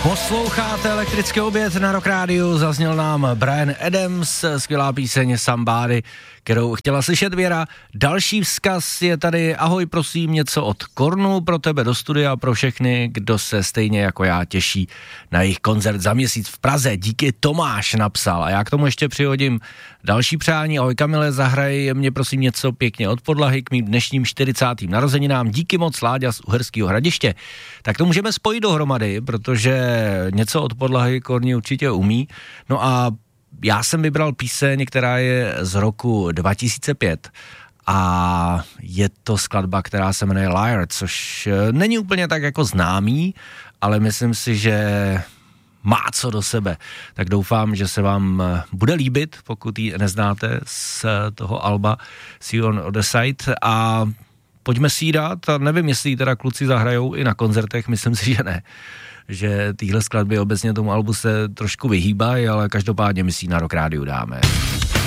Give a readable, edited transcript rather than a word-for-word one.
Posloucháte Elektrický oběd na Rock Rádiu, zazněl nám Bryan Adams, skvělá píseň Somebody, kterou chtěla slyšet Věra. Další vzkaz je tady, ahoj, prosím, něco od Kornu pro tebe do studia, pro všechny, kdo se stejně jako já těší na jejich koncert za měsíc v Praze. Díky, Tomáš napsal. A já k tomu ještě přihodím další přání. Ahoj Kamile, zahraj mě prosím něco pěkně od podlahy k mým dnešním 40. narozeninám. Díky moc, Láďa z Uherského Hradiště. Tak to můžeme spojit dohromady, protože něco od podlahy Korni určitě umí. No a já jsem vybral píseň, která je z roku 2005 a je to skladba, která se jmenuje Liar, což není úplně tak jako známý, ale myslím si, že má co do sebe. Tak doufám, že se vám bude líbit, pokud ji neznáte z toho alba See You on the Side, a pojďme si ji dát. A nevím, jestli ji teda kluci zahrajou i na koncertech, myslím si, že ne. Že týhle skladby obecně tomu albu se trošku vyhýbají, ale každopádně my si ji na Rock Rádiu dáme.